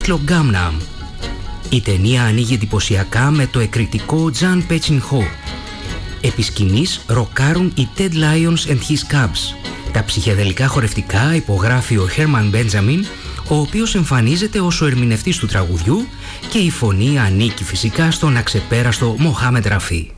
τίτλο Gangnam. Η ταινία ανοίγει εντυπωσιακά με το εκρηκτικό Jan Pechin-ho. Επί σκηνής ροκάρουν οι Ted Lyons and His Cubs. Τα ψυχεδελικά χορευτικά υπογράφει ο Herman Benjamin, ο οποίος εμφανίζεται ως ο ερμηνευτής του τραγουδιού, και η φωνή ανήκει φυσικά στον αξεπέραστο Mohamed Rafi.